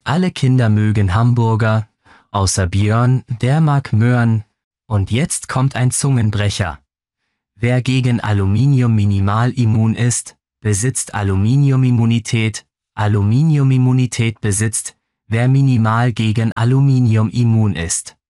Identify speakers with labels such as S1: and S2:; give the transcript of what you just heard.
S1: Alle Kinder mögen Hamburger, außer Björn, der mag Möhren. Und jetzt kommt ein Zungenbrecher. Wer gegen Aluminium minimal immun ist, besitzt Aluminiumimmunität. Aluminiumimmunität besitzt, wer minimal gegen Aluminium immun ist.